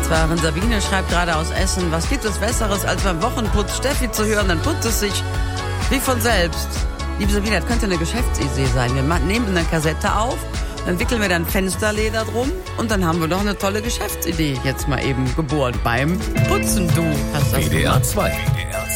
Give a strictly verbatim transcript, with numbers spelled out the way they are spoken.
Putzfahrerin Sabine schreibt gerade aus Essen, was gibt es Besseres, als beim Wochenputz Steffi zu hören, dann putzt es sich wie von selbst. Liebe Sabine, das könnte eine Geschäftsidee sein. Wir nehmen eine Kassette auf, dann wickeln wir dann Fensterleder drum und dann haben wir doch eine tolle Geschäftsidee jetzt mal eben geboren beim Putzen. Du hast das W D R zwei